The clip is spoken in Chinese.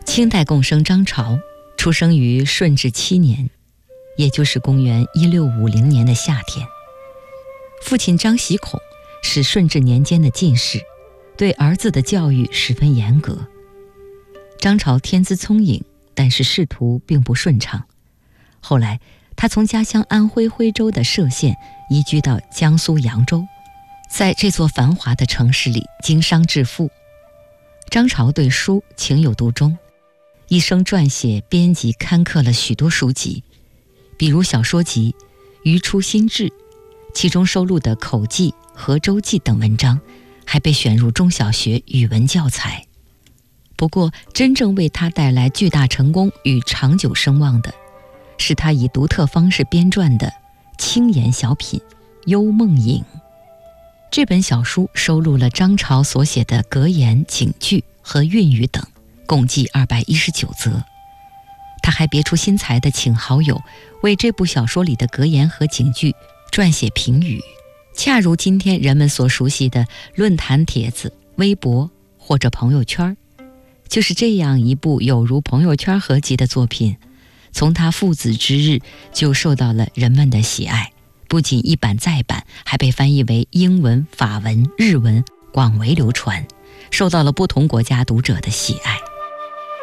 清代贡生张潮出生于顺治7年，也就是公元1650年的夏天。父亲张喜孔是顺治年间的进士，对儿子的教育十分严格。张潮天资聪颖，但是仕途并不顺畅。后来他从家乡安徽徽州的歙县移居到江苏扬州，在这座繁华的城市里经商致富。张潮对书情有独钟，一生撰写编辑刊刻了许多书籍，比如小说集《余出新志》，其中收录的口记、和周记等文章还被选入中小学语文教材。不过真正为他带来巨大成功与长久声望的是他以独特方式编撰的轻言小品《幽梦影》。这本小书收录了张潮所写的格言、警句和韵语等，共计219则。他还别出心裁地请好友为这部小说里的格言和警句撰写评语，恰如今天人们所熟悉的论坛帖子、微博或者朋友圈。就是这样一部有如朋友圈合集的作品，从他父子之日就受到了人们的喜爱，不仅一版再版，还被翻译为英文、法文、日文，广为流传，受到了不同国家读者的喜爱。